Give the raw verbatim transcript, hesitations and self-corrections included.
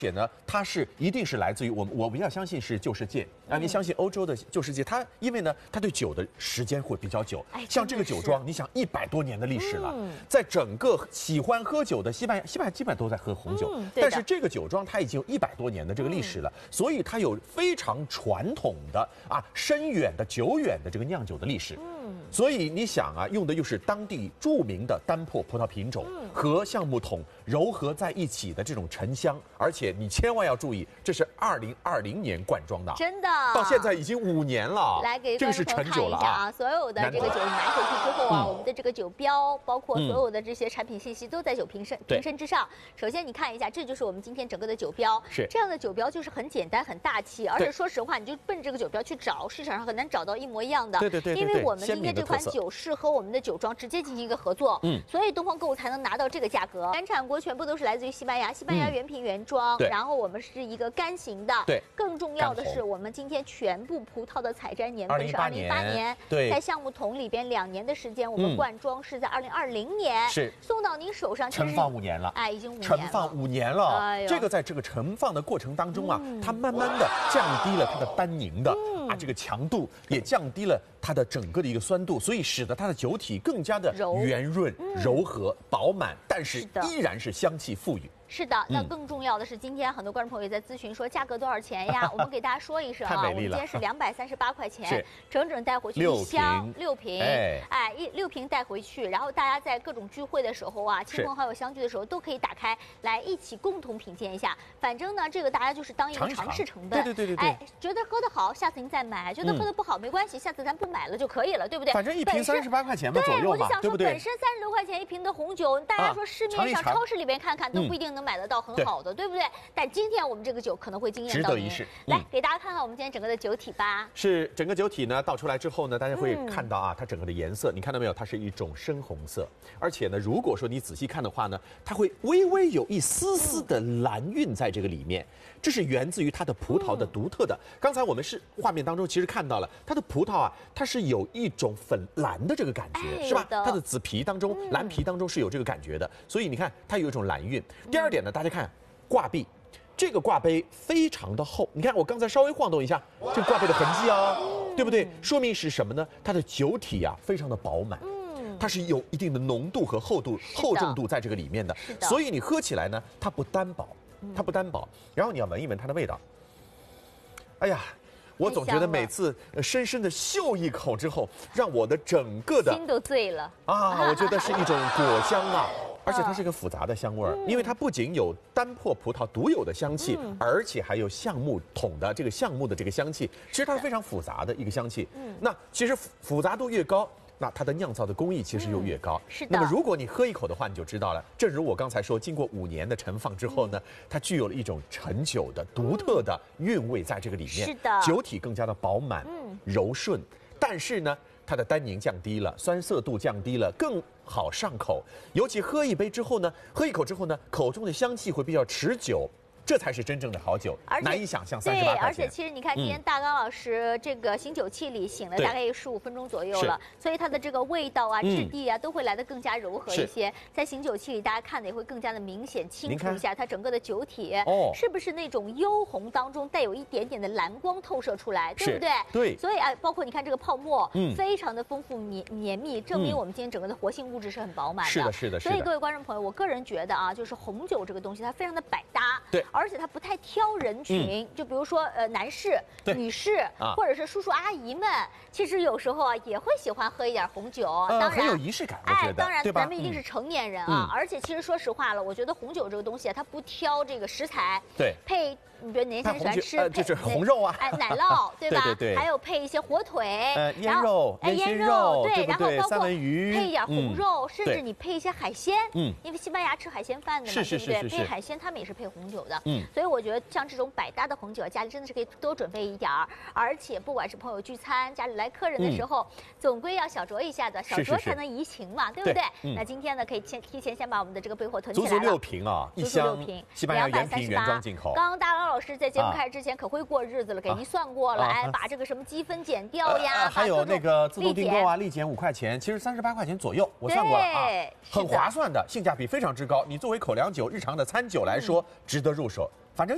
且呢，它是一定是来自于我们，我比较相信是旧世界啊。您相信欧洲的旧世界？它因为呢，它对酒的时间会比较久。 哎， 像这个酒庄，你想一百多年的历史了，嗯、在整个喜欢喝酒的西班牙，西班牙基本上都在喝红酒，嗯、但是这个酒庄它已经有一百多年的这个历史了，嗯、所以它有非常传统的啊、深远的、久远的这个酿酒的历史。嗯，所以你想啊，用的又是当地著名的单粕葡萄品种、嗯、和橡木桶糅合在一起的这种沉香，而且你千万要注意，这是二零二零年灌装的， 真的， 到现在已经五年了。 来给这个是陈酒了啊！ 所有的这个酒你拿回去之后啊，嗯、我们的这个酒标，包括所有的这些产品信息，都在酒瓶身瓶身之上。首先你看一下，这就是我们今天整个的酒标。 是这样的酒标就是很简单、很大气，而且说实话，你就奔这个酒标去找，市场上很难找到一模一样的。 对对 对, 对, 对， 因为我们今天这款酒是和我们的酒庄直接进行一个合作，嗯，所以东方购物才能拿到这个价格。原产国全部都是来自于西班牙，西班牙原瓶原装， 嗯、 然后我们是一个干型的， 对。 更重要的是，我们今天全部葡萄的采摘年份是二零一八年， 对， 在橡木桶里边两年的时间，我们灌装是在二零二零年， 是送到您手上， 陈放五年了， 哎，已经五年了， 陈放五年了。哎、这个在这个陈放的过程当中啊，嗯、它慢慢的降低了它的单宁的、嗯、啊这个强度，也降低了它的整个的一个酸度，所以使得它的酒体更加的圆润、嗯、柔和、饱满，但是依然是香气馥郁。 是的，那更重要的是，今天很多观众朋友也在咨询说价格多少钱呀？我们给大家说一声啊，我们今天是两百三十八块钱，整整带回去一箱六瓶，哎，哎一六瓶带回去，然后大家在各种聚会的时候啊，亲朋好友相聚的时候都可以打开来一起共同品鉴一下。反正呢，这个大家就是当一个尝试成本， 对对对对， 哎，觉得喝得好，下次您再买；觉得喝得不好没关系，下次咱不买了就可以了，对不对？ 反正一瓶三十八块钱嘛左右嘛， 对，我就想说， 本身三十多块钱一瓶的红酒，大家说市面上超市里边看看都不一定能买得到很好。对不对？但今天我们这个酒可能会惊艳到您。值得一试。来、嗯，给大家看看我们今天整个的酒体吧。 是整个酒体呢倒出来之后呢，大家会看到啊，嗯、它整个的颜色，你看到没有？它是一种深红色，而且呢，如果说你仔细看的话呢，它会微微有一丝丝的蓝晕在这个里面，这是源自于它的葡萄的独特的。嗯、刚才我们是画面当中其实看到了它的葡萄啊，它是有一种粉蓝的这个感觉， 哎、 是吧？它的紫皮当中、嗯、蓝皮当中是有这个感觉的，所以你看它有一种蓝晕。第二点呢，大家看。挂壁，这个挂杯非常的厚，你看我刚才稍微晃动一下，这个挂杯的痕迹啊，对不对？说明是什么呢？它的酒体啊非常的饱满，嗯，它是有一定的浓度和厚度、厚重度在这个里面的， 是的。 所以你喝起来呢，它不单薄，它不单薄。然后你要闻一闻它的味道，哎呀。我总觉得每次深深的嗅一口之后，让我的整个的心都醉了啊！我觉得是一种果香啊，而且它是一个复杂的香味儿，因为它不仅有单粕葡萄独有的香气，嗯、而且还有橡木桶的这个橡木的这个香气。其实它是非常复杂的一个香气。嗯，那其实复杂度越高，那它的酿造的工艺其实又越高。 嗯、是的。 那么如果你喝一口的话，你就知道了。正如我刚才说，经过五年的陈放之后呢，嗯、它具有了一种陈酒的独特的韵味在这个里面。 是的。 酒体更加的饱满、嗯、柔顺，但是呢，它的单宁降低了，酸涩度降低了，更好上口。尤其喝一杯之后呢，喝一口之后呢，口中的香气会比较持久。这才是真正的好酒，难以想象。三十八块钱。 对，而且其实你看，今天大刚老师这个醒酒器里醒了大概有十五分钟左右了，所以它的这个味道啊、质地啊都会来得更加柔和一些。在醒酒器里，大家看的也会更加的明显清楚一下，它整个的酒体是不是那种幽红当中带有一点点的蓝光透射出来，对不对？ 对。 所以啊，包括你看这个泡沫，嗯，非常的丰富绵绵密，证明我们今天整个的活性物质是很饱满的。 是的，是的。 所以各位观众朋友，我个人觉得啊，就是红酒这个东西它非常的百搭， 对。 而且它不太挑人群，嗯、就比如说呃男士、女士，啊、或者是叔叔阿姨们，其实有时候啊也会喜欢喝一点红酒。 呃、 当然很有仪式感，我觉得。 哎，当然， 对吧？ 咱们一定是成年人啊。 嗯、 而且其实说实话了，我觉得红酒这个东西啊，它不挑这个食材， 对， 配。你比如年轻人喜欢吃， 呃，就是红肉啊， 哎，奶酪，对吧？ 对对对。 还有配一些火腿， 呃，腌肉， 哎，腌肉，对，然后包括三文鱼， 配一点红肉，甚至你配一些海鲜，嗯，因为西班牙吃海鲜饭的嘛，对不对？配海鲜，他们也是配红酒的，嗯，所以我觉得像这种百搭的红酒，家里真的是可以多准备一点儿，而且不管是朋友聚餐，家里来客人的时候，总归要小酌一下的，小酌才能怡情嘛，对不对？那今天呢，可以先提前先把我们的这个备货囤起来了， 足足六瓶啊，一箱西班牙原瓶原装进口。 刚刚大郎老师在节目开始之前可会过日子了，给您算过了，哎，把这个什么积分减掉呀， 还有那个自动订购啊，立减五块钱，其实三十八块钱左右，我算过了啊，很划算的，性价比非常之高。你作为口粮酒、日常的餐酒来说，值得入手。